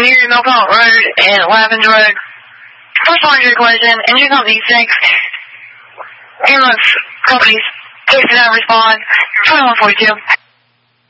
here in Millpont Road and Lavender Road. First one, your question, engine company 6, ambulance companies 6 did not respond, 2142.